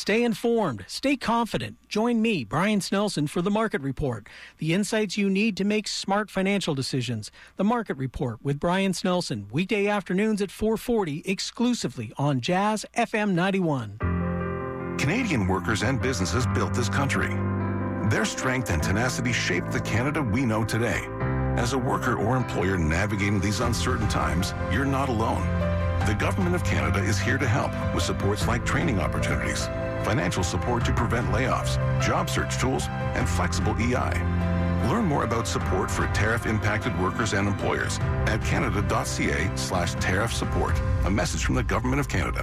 Stay informed. Stay confident. Join me, Brian Snelson, for The Market Report. The insights you need to make smart financial decisions. The Market Report with Brian Snelson. Weekday afternoons at 4:40 exclusively on Jazz FM 91. Canadian workers and businesses built this country. Their strength and tenacity shaped the Canada we know today. As a worker or employer navigating these uncertain times, you're not alone. The Government of Canada is here to help with supports like training opportunities, financial support to prevent layoffs, job search tools, and flexible EI. Learn more about support for tariff-impacted workers and employers at canada.ca/tariff support. A message from the Government of Canada.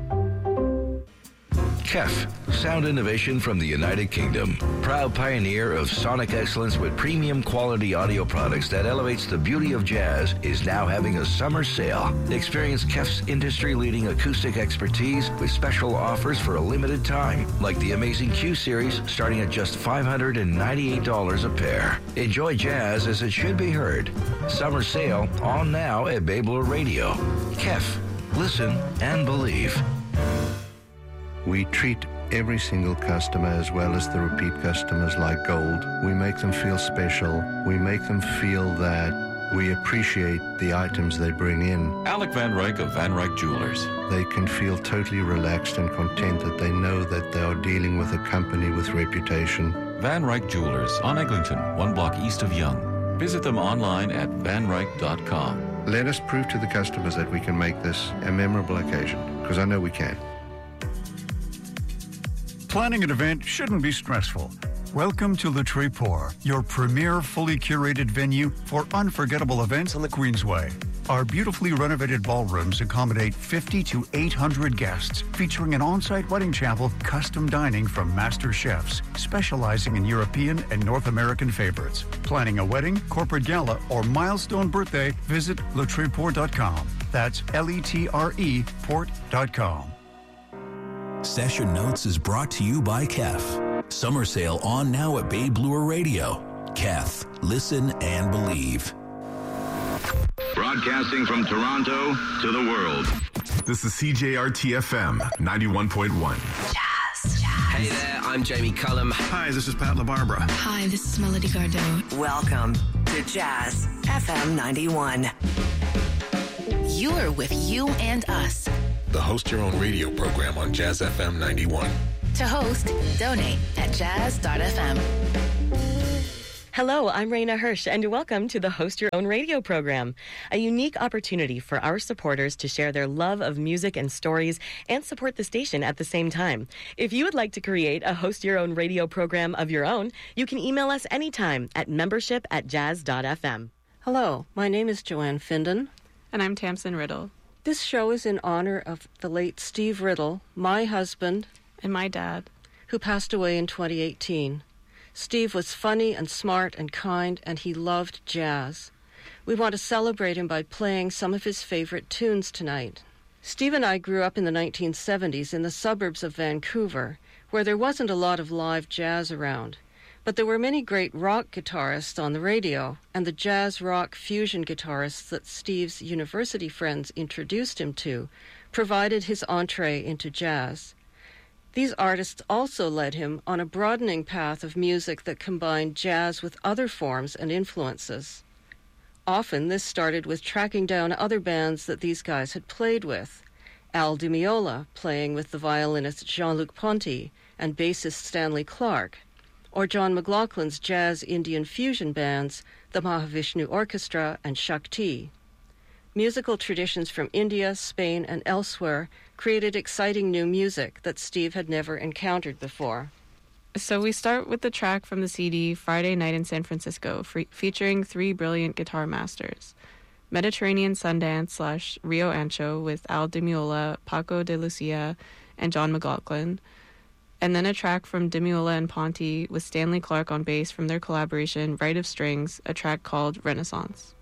KEF, sound innovation from the United Kingdom. Proud pioneer of sonic excellence with premium quality audio products that elevates the beauty of jazz, is now having a summer sale. Experience KEF's industry-leading acoustic expertise with special offers for a limited time, like the amazing Q Series starting at just $598 a pair. Enjoy jazz as it should be heard. Summer sale on now at Babler Radio. KEF, listen and believe. We treat every single customer as well as the repeat customers like gold. We make them feel special. We make them feel that we appreciate the items they bring in. Alec Van Ryk of Van Ryk Jewelers. They can feel totally relaxed and content that they know that they are dealing with a company with reputation. Van Ryk Jewelers on Eglinton, 1 block east of Yonge. Visit them online at vanryk.com. Let us prove to the customers that we can make this a memorable occasion, because I know we can. Planning an event shouldn't be stressful. Welcome to Le Tréport, your premier fully curated venue for unforgettable events on the Queensway. Our beautifully renovated ballrooms accommodate 50 to 800 guests, featuring an on-site wedding chapel, custom dining from master chefs, specializing in European and North American favorites. Planning a wedding, corporate gala, or milestone birthday, visit letreport.com. That's L-E-T-R-E port.com. Session Notes is brought to you by KEF. Summer sale on now at Bay Bloor Radio. KEF, listen and believe. Broadcasting from Toronto to the world. This is CJRT-FM 91.1. Jazz. Hey there, I'm Jamie Cullum. Hi, this is Pat LaBarbera. Hi, this is Melody Gardot. Welcome to Jazz FM 91. You're with You and Us, the Host Your Own Radio program on Jazz FM 91. To host, donate at jazz.fm. Hello, I'm Raina Hirsch, and welcome to the Host Your Own Radio program, a unique opportunity for our supporters to share their love of music and stories and support the station at the same time. If you would like to create a Host Your Own Radio program of your own, you can email us anytime at membership@jazz.fm. Hello, my name is Joanne Finden. And I'm Tamsin Riddle. This show is in honor of the late Steve Riddle, my husband, and my dad, who passed away in 2018. Steve was funny and smart and kind, and he loved jazz. We want to celebrate him by playing some of his favorite tunes tonight. Steve and I grew up in the 1970s in the suburbs of Vancouver, where there wasn't a lot of live jazz around. But there were many great rock guitarists on the radio, and the jazz rock fusion guitarists that Steve's university friends introduced him to provided his entree into jazz. These artists also led him on a broadening path of music that combined jazz with other forms and influences. Often this started with tracking down other bands that these guys had played with. Al Di Meola playing with the violinist Jean-Luc Ponty and bassist Stanley Clarke, or John McLaughlin's jazz Indian fusion bands, the Mahavishnu Orchestra and Shakti. Musical traditions from India, Spain, and elsewhere created exciting new music that Steve had never encountered before. So we start with the track from the CD Friday Night in San Francisco, featuring three brilliant guitar masters. Mediterranean Sundance / Rio Ancho with Al Di Meola, Paco de Lucia, and John McLaughlin. And then a track from Di Meola and Ponty with Stanley Clarke on bass from their collaboration Rite of Strings, a track called Renaissance.